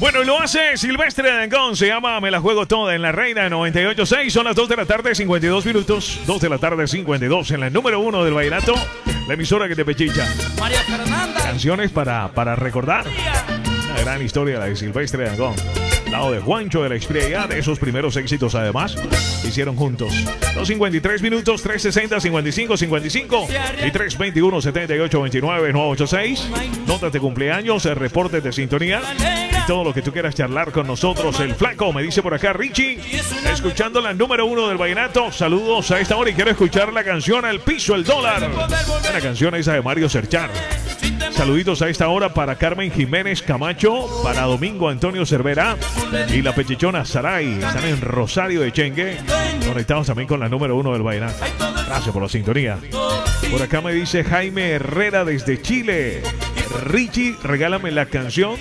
Bueno, y lo hace Silvestre Dangond, se llama Me la juego toda en la Reina 98.6. Son las 2 de la tarde, 52 minutos. 2 de la tarde, 52 en la número 1 del vallenato, la emisora que te pechicha. María Fernanda. Canciones para recordar. Una gran historia la de Silvestre Dangond. Lado de Juancho de la Espriella, de esos primeros éxitos además, hicieron juntos. 2:53 minutos, 3:60, 55, 55 y 3:21, 78, 29, 986. Notas de cumpleaños, reportes de sintonía y todo lo que tú quieras charlar con nosotros. El Flaco, me dice por acá Richie, escuchando la número 1 del vallenato. Saludos a esta hora y quiero escuchar la canción Al Piso el Dólar. La canción esa de Mario Serchar. Saluditos a esta hora para Carmen Jiménez Camacho, para Domingo Antonio Cervera y la pechichona Saray. Están en Rosario de Chengue, conectados también con la número 1 del vallenato. Gracias por la sintonía. Por acá me dice Jaime Herrera desde Chile. Richie, regálame la canción.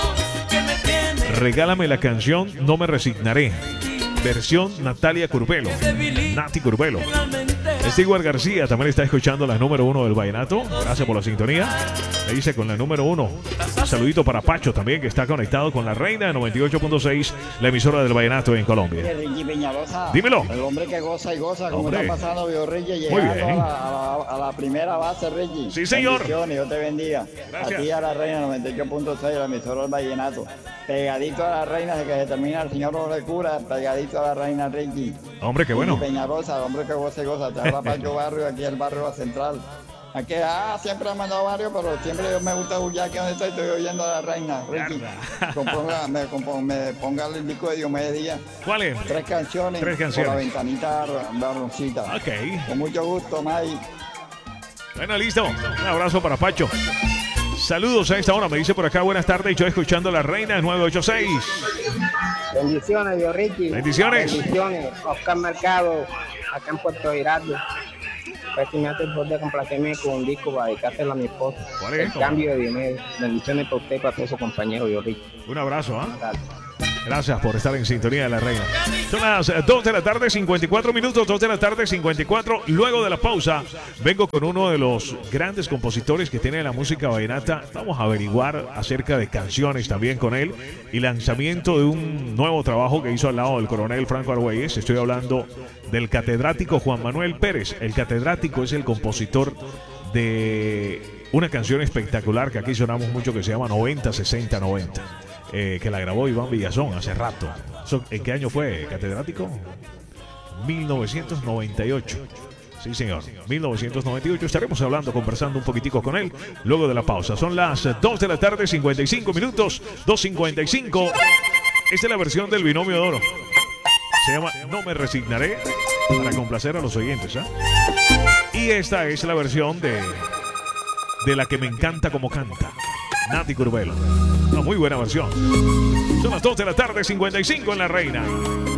Regálame la canción No me resignaré. Versión Natalia Curbelo. Nati Curbelo. Stewart García también está escuchando la número 1 del vallenato. Gracias por la sintonía. Le dice con la número 1. Saludito para Pacho también, que está conectado con la Reina 98.6, la emisora del vallenato en Colombia. Ricky Peñalosa. Dímelo. El hombre que goza y goza. ¿Cómo Hombre. está pasando, viejo Ricky? Muy Llegando bien. a la primera base, Ricky. Sí, señor. Bendiciones, Dios te bendiga. Gracias. A ti a la Reina 98.6, la emisora del vallenato. Pegadito a la Reina, de que se termina el señor Jorge Cura, pegadito a la Reina, Ricky. Hombre, qué bueno. Ricky Peñalosa, el hombre que goza y goza. Te habla Pancho Barrio, aquí el barrio La Central. Aquí, siempre he mandado barrio, pero siempre me gusta huir aquí donde estoy oyendo a la Reina, Ricky. Me ponga el disco de Diomedes Díaz. ¿Cuál es? 3 canciones. Tres canciones. Por la ventanita marroncita. Ok. Con mucho gusto, May. Bueno, listo. Un abrazo para Pacho. Saludos a esta hora. Me dice por acá, buenas tardes. Yo escuchando la Reina 986. Bendiciones, Dios Ricky. Bendiciones. Bendiciones. Oscar Mercado, acá en Puerto Girardo. Pues si me hace el favor de complacerme con un disco para dedicárselo a mi esposa. ¿Cuál es? El cambio de Diomedes. Bendiciones para usted y para todos sus compañeros, Dios Ricky. Un abrazo, ¿ah? Dale. Gracias por estar en sintonía de la Reina. Son las 2 de la tarde, 54 minutos, 2 de la tarde, 54. Luego de la pausa, vengo con uno de los grandes compositores que tiene la música vallenata. Vamos a averiguar acerca de canciones también con él y lanzamiento de un nuevo trabajo que hizo al lado del coronel Franco Argüelles. Estoy hablando del catedrático Juan Manuel Pérez. El catedrático es el compositor de una canción espectacular que aquí sonamos mucho que se llama 90, 60, 90. Que la grabó Iván Villazón hace rato. ¿En qué año fue, catedrático? 1998. Sí, señor. 1998. Estaremos hablando, conversando un poquitico con él luego de la pausa. Son las 2 de la tarde, 55 minutos. 2:55. Esta es la versión del Binomio de Oro. Se llama No me resignaré, para complacer a los oyentes. Y esta es la versión de la que me encanta como canta, Nati Curbelo. Una muy buena versión. Son las 2 de la tarde, 55 en la Reina.